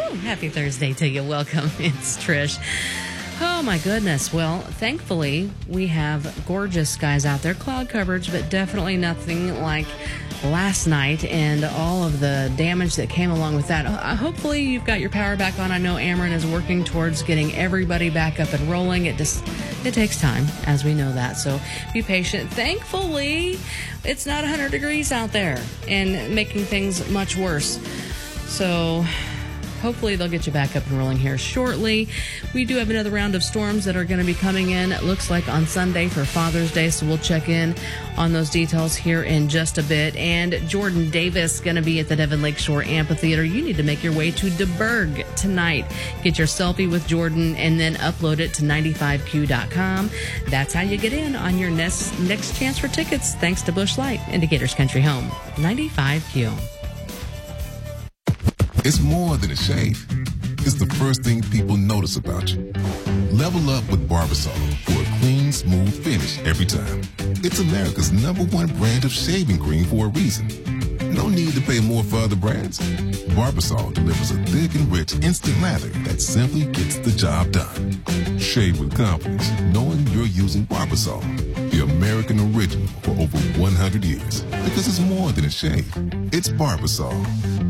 Happy Thursday to you. Welcome. It's Trish. Oh, my goodness. Well, thankfully, we have gorgeous skies out there. Cloud coverage, but definitely nothing like last night and all of the damage that came along with that. Hopefully, you've got your power back on. I know Ameren is working towards getting everybody back up and rolling. It takes time, as we know that. So be patient. Thankfully, it's not 100 degrees out there and making things much worse. So hopefully they'll get you back up and rolling here shortly. We do have another round of storms that are going to be coming in, it looks like on Sunday for Father's Day, so we'll check in on those details here in just a bit. And Jordan Davis going to be at the Devon Lakeshore Amphitheater. You need to make your way to DeBerg tonight. Get your selfie with Jordan and then upload it to 95q.com. That's how you get in on your next chance for tickets, thanks to Busch Light, Indicator's Country Home. 95q. It's more than a shave. It's the first thing people notice about you. Level up with Barbasol for a clean, smooth finish every time. It's America's #1 brand of shaving cream for a reason. No need to pay more for other brands. Barbasol delivers a thick and rich instant lather that simply gets the job done. Shave with confidence, knowing you're using Barbasol, the American original for over 100 years. Because it's more than a shave. It's Barbasol.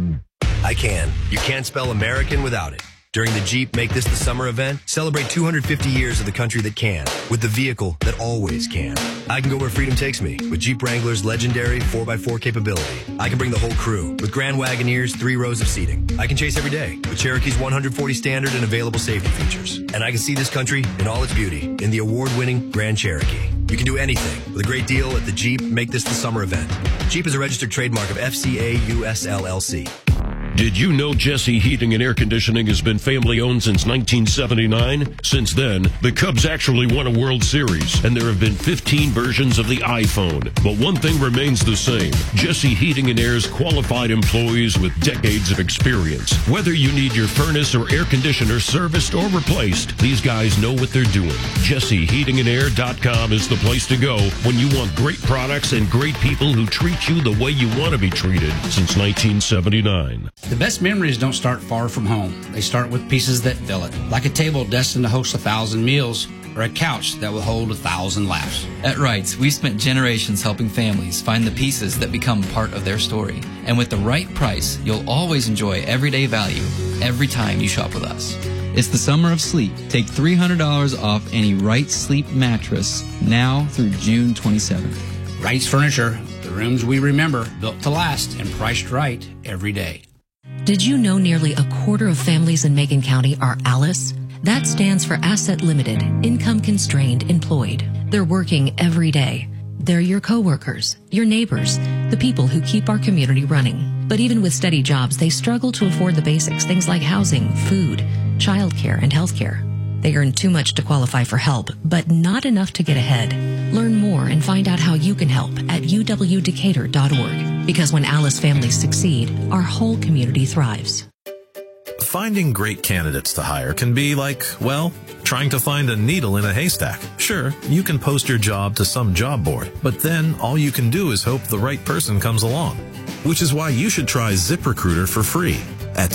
You can't spell American without it. During the Jeep Make This the Summer event, celebrate 250 years of the country that can, with the vehicle that always can. I can go where freedom takes me with Jeep Wrangler's legendary 4x4 capability. I can bring the whole crew with Grand Wagoneer's 3 rows of seating. I can chase every day with Cherokee's 140 standard and available safety features. And I can see this country in all its beauty in the award-winning Grand Cherokee. You can do anything with a great deal at the Jeep Make This the Summer event. Jeep is a registered trademark of FCA US LLC. Did you know Jesse Heating and Air Conditioning has been family-owned since 1979? Since then, the Cubs actually won a World Series, and there have been 15 versions of the iPhone. But one thing remains the same. Jesse Heating and Air's qualified employees with decades of experience. Whether you need your furnace or air conditioner serviced or replaced, these guys know what they're doing. JesseHeatingandAir.com is the place to go when you want great products and great people who treat you the way you want to be treated since 1979. The best memories don't start far from home. They start with pieces that fill it, like a table destined to host 1,000 meals or a couch that will hold 1,000 laughs. At Wrights, we've spent generations helping families find the pieces that become part of their story. And with the right price, you'll always enjoy everyday value every time you shop with us. It's the summer of sleep. Take $300 off any Wrights Sleep mattress now through June 27th. Wrights Furniture, the rooms we remember, built to last and priced right every day. Did you know nearly a quarter of families in Macon County are ALICE? That stands for Asset Limited, Income Constrained Employed. They're working every day. They're your coworkers, your neighbors, the people who keep our community running. But even with steady jobs, they struggle to afford the basics, things like housing, food, childcare, and healthcare. They earn too much to qualify for help, but not enough to get ahead. Learn more and find out how you can help at uwdecatur.org. Because when ALICE families succeed, our whole community thrives. Finding great candidates to hire can be like, well, trying to find a needle in a haystack. Sure, you can post your job to some job board, but then all you can do is hope the right person comes along. Which is why you should try ZipRecruiter for free at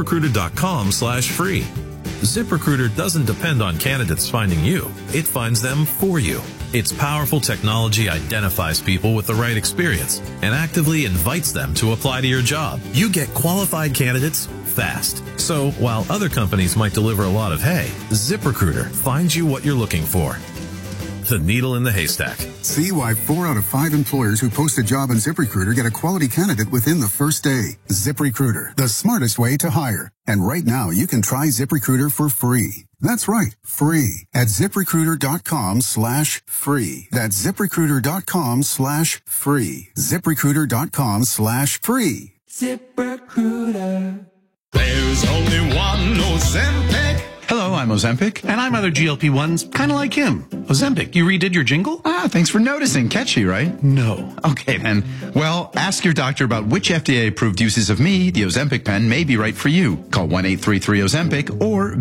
ZipRecruiter.com/free. ZipRecruiter doesn't depend on candidates finding you. It finds them for you. Its powerful technology identifies people with the right experience and actively invites them to apply to your job. You get qualified candidates fast. So while other companies might deliver a lot of hay, ZipRecruiter finds you what you're looking for. The needle in the haystack. See why 4 out of 5 employers who post a job on ZipRecruiter get a quality candidate within the first day. ZipRecruiter, the smartest way to hire. And right now, you can try ZipRecruiter for free. That's right, free at ZipRecruiter.com/free. That's ZipRecruiter.com/free. ZipRecruiter.com/free. ZipRecruiter. There's only one Ozempic. Hello, I'm Ozempic, and I'm other GLP-1s, kind of like him. Ozempic, you redid your jingle? Thanks for noticing. Catchy, right? No. Okay, then. Well, ask your doctor about which FDA-approved uses of me, the Ozempic pen, may be right for you. Call 1-833-OZEMPIC or